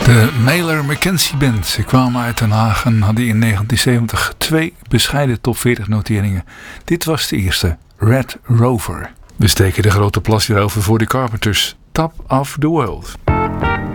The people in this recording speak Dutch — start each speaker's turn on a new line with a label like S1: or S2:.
S1: De Mailer McKenzie Band. Ze kwamen uit Den Haag en hadden in 1970 2 bescheiden top 40 noteringen. Dit was de eerste, Red Rover. We steken de grote plas weer over voor de Carpenters. Top of the World.